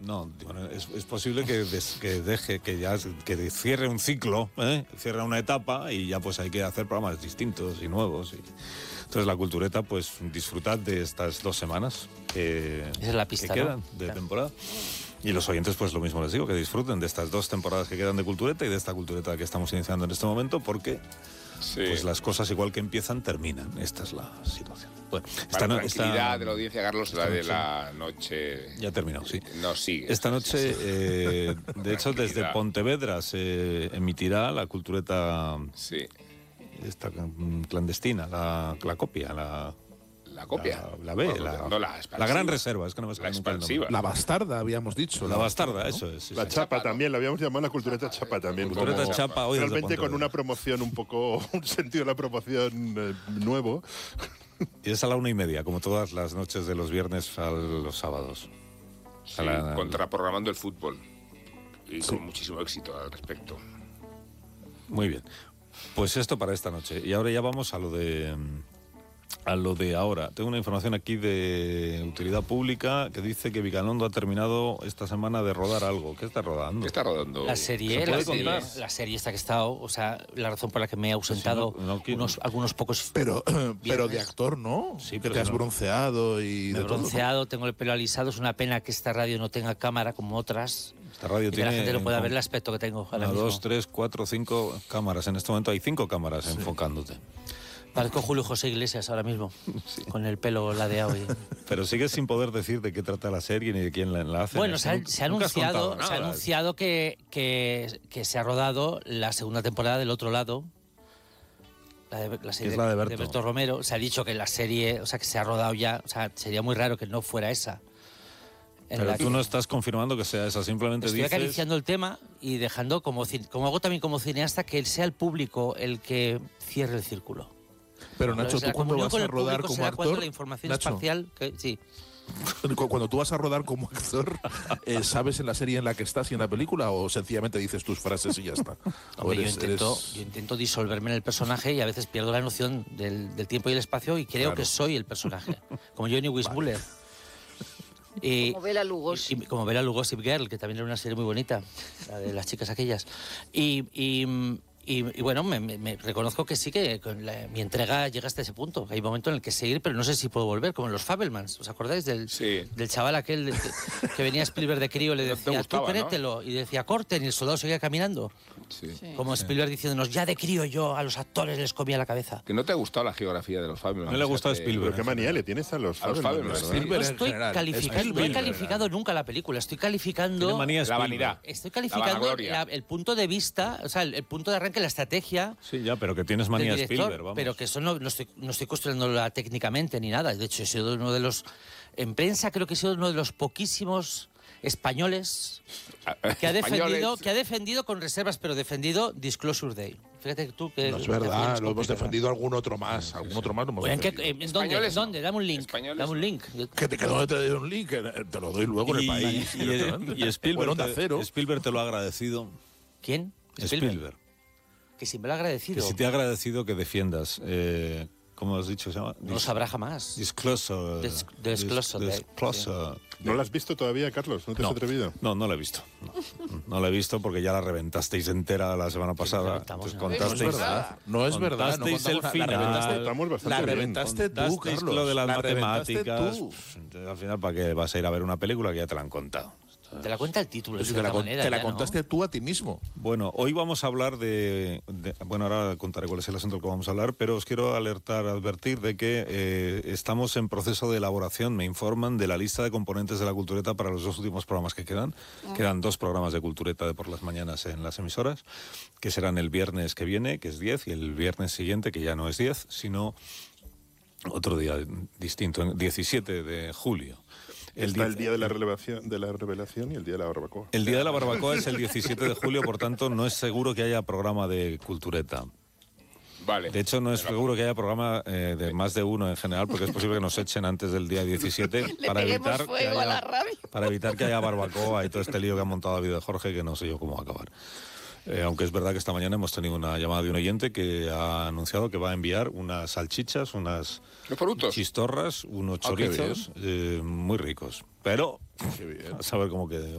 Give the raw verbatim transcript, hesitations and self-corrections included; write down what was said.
No, bueno, es, es posible que, des, que deje, que ya que cierre un ciclo, ¿eh? cierre una etapa y ya pues hay que hacer programas distintos y nuevos. Y... Entonces la Cultureta, pues disfrutad de estas dos semanas que, Esa es la pista, que quedan ¿no? de Claro. temporada. Y los oyentes, pues lo mismo les digo, que disfruten de estas dos temporadas que quedan de Cultureta y de esta Cultureta que estamos iniciando en este momento, porque sí. pues las cosas igual que empiezan, terminan. Esta es la situación. Bueno, Para no, la tranquilidad esta, de la audiencia, Carlos, la de la noche... Ya ha terminado, sí. No sigue. Esta noche, eh, de hecho, desde Pontevedra se emitirá la Cultureta sí. esta clandestina, la, la copia, la... La copia. La, la B, bueno, la, no, la, la gran reserva, es que no me la expansiva. La bastarda, habíamos dicho. La, la bastarda, ¿no? Eso es. Sí, la sí. chapa, ¿no? También, la habíamos llamado la Cultureta chapa también. Cultureta como, chapa, hoy realmente con una promoción un poco, un sentido de la promoción eh, nuevo. Y es a la una y media, como todas las noches de los viernes a los sábados. Sí, la, contraprogramando el fútbol. Y sí. con muchísimo éxito al respecto. Muy bien. Pues esto para esta noche. Y ahora ya vamos a lo de... A lo de ahora. Tengo una información aquí de utilidad pública que dice que Vigalondo ha terminado esta semana de rodar algo. ¿Qué está rodando? ¿Qué está rodando? La serie, la serie, la serie esta que he estado, o sea, la razón por la que me he ausentado si no, no, unos, algunos pocos... Pero, pero de actor, ¿no? Sí, pero que te has no. bronceado y... Me he de bronceado, todo, ¿no? Tengo el pelo alisado. Es una pena que esta radio no tenga cámara como otras. Esta radio y tiene... que la gente no pueda ver el aspecto que tengo ahora una, mismo. dos, tres, cuatro, cinco cámaras. En este momento hay cinco cámaras sí. enfocándote. Parezco Julio José Iglesias ahora mismo, sí. con el pelo ladeado. Y... Pero sigues sin poder decir de qué trata la serie ni de quién la, la hace. Bueno, se ha, se ha anunciado, se ha anunciado que, que, que se ha rodado la segunda temporada del Otro Lado. La, de, la serie es la de Berto. de Berto Romero. Se ha dicho que la serie, o sea, que se ha rodado ya. O sea, sería muy raro que no fuera esa. Pero tú que... no estás confirmando que sea esa, simplemente Estoy dices... Estoy acariciando el tema y dejando, como, como hago también como cineasta, que sea el público el que cierre el círculo. Pero Nacho, Entonces, ¿tú cuando vas a rodar como actor? La información Nacho, espacial, que, sí. Cuando tú vas a rodar como actor, eh, ¿sabes en la serie en la que estás y en la película o sencillamente dices tus frases y ya está? Hombre, eres, yo, intento, eres... yo intento disolverme en el personaje y a veces pierdo la noción del, del tiempo y el espacio y creo claro. que soy el personaje, como Johnny Weissmuller. Vale. Y, como Bela Lugosi. Y, y, como Bela Lugosi Girl, que también era una serie muy bonita, la de las chicas aquellas. Y... y Y, y bueno, me, me, me reconozco que sí, que con la, mi entrega llega hasta ese punto. Hay momentos en el que seguir, pero no sé si puedo volver, como en los Fabelmans. ¿Os acordáis del, sí. del chaval aquel del, que venía Spielberg de crío, le decía, no gustaba, tú créetelo, ¿no? Y decía, corten, y el soldado seguía caminando? Sí. Sí. Como sí. Spielberg diciéndonos, ya de crío yo a los actores les comía la cabeza. Que no te ha gustado la geografía de los Fabelmans. No le ha gustado Spielberg. ¿Qué manía le tienes a los Fabelmans? No estoy calificando, no he calificado nunca la película, estoy calificando... Manía la vanidad. Estoy calificando la, el punto de vista, o sea, el, el punto de arranque, la estrategia... Sí, ya, pero que tienes manía director, Spielberg, vamos. Pero que eso no, no, estoy, no estoy construyéndola técnicamente ni nada. De hecho, he sido uno de los... En prensa creo que he sido uno de los poquísimos españoles que ha defendido, que ha defendido con reservas, pero defendido Disclosure Day. Fíjate tú que... No es verdad, lo hemos defendido algún otro más. Algún otro más lo hemos bueno, defendido. ¿en qué, ¿Dónde? ¿Dónde? Dame un link. Españoles. Dame un link. ¿Que te, que ¿Dónde te doy un link? Te lo doy luego en el país. Y, y, y Spielberg, te, Spielberg te lo ha agradecido. ¿Quién? Spielberg. Spielberg. Que si me lo ha agradecido. Que si te ha agradecido que defiendas, eh, ¿cómo has dicho? Se llama? No lo sabrá jamás. Disclosure. Dis, disclosure. Dis, disclosure. ¿No lo has visto todavía, Carlos? ¿No te no, has atrevido? No, no la he visto. No, no la he visto porque ya la reventasteis entera la semana pasada. Entonces, no, contasteis, no es verdad. No es verdad. No contasteis el final. La reventaste, la reventaste tú, Carlos. Lo de las la matemáticas. Tú. Al final, ¿para qué vas a ir a ver una película que ya te la han contado? Te la cuenta el título, de te la, manera, te la ya, contaste ¿no? tú a ti mismo. Bueno, hoy vamos a hablar de, de... Bueno, ahora contaré cuál es el asunto del que vamos a hablar, pero os quiero alertar, advertir de que eh, estamos en proceso de elaboración, me informan, de la lista de componentes de la Cultureta para los dos últimos programas que quedan. Uh-huh. Quedan dos programas de Cultureta de por las mañanas en las emisoras, que serán el viernes que viene, que es diez, y el viernes siguiente, que ya no es diez, sino otro día distinto, diecisiete de julio. El Está día, el día de la revelación, de la revelación y el día de la barbacoa. El día de la barbacoa es el diecisiete de julio, por tanto no es seguro que haya programa de Cultureta. Vale. De hecho, no es seguro que haya programa eh, de más de uno en general, porque es posible que nos echen antes del día diecisiete para evitar, que haya, para evitar que haya barbacoa y todo este lío que ha montado David de Jorge, que no sé yo cómo va a acabar. Eh, aunque es verdad que esta mañana hemos tenido una llamada de un oyente que ha anunciado que va a enviar unas salchichas, unas chistorras, unos chorizos eh, muy ricos. Pero a saber cómo quede.